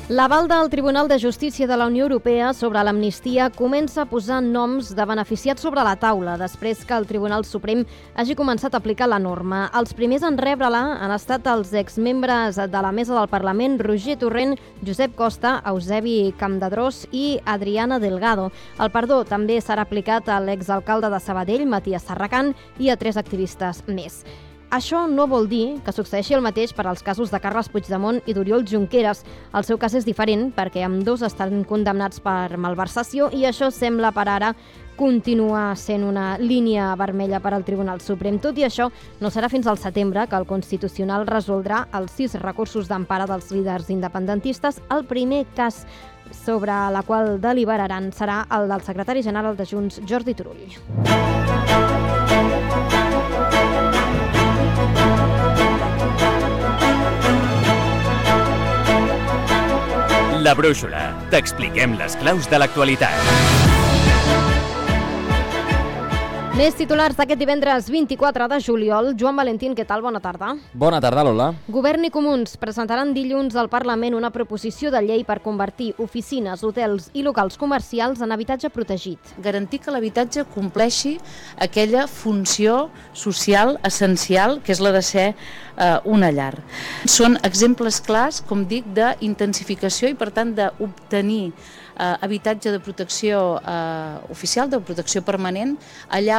L'aval del Tribunal de Justícia de la Unió Europea sobre l'amnistia comença a posar noms de beneficiats sobre la taula després que el Tribunal Suprem hagi començat a aplicar la norma. Els primers en rebre-la han estat els exmembres de la Mesa del Parlament Roger Torrent, Josep Costa, Eusebi Campdedrós i Adriana Delgado. El perdó també serà aplicat a l'exalcalde de Sabadell, Matías Serracant, i a 3 activistes més. Això no vol dir que succeeixi el mateix per als casos de Carles Puigdemont i d'Oriol Junqueras. El seu cas és diferent perquè ambdós estan condemnats per malversació i això sembla per ara continua sent una línia vermella per al Tribunal Suprem. Tot i això, no serà fins al setembre que el Constitucional resoldrà els 6 recursos d'empara dels líders independentistes. El primer cas sobre la qual deliberaran serà el del secretari general de Junts, Jordi Turull. La Brúixola. T'expliquem les claus de l'actualitat. Més titulars d'aquest divendres 24 de juliol. Joan Valentín, què tal? Bona tarda. Bona tarda, Lola. Govern i Comuns presentaran dilluns al Parlament una proposició de llei per convertir oficines, hotels i locals comercials en habitatge protegit. Garantir que l'habitatge compleixi aquella funció social essencial que és la de ser una llar. Són exemples clars, com dic, d'intensificació i, per tant, d'obtenir habitatge de protecció oficial, de protecció permanent, allà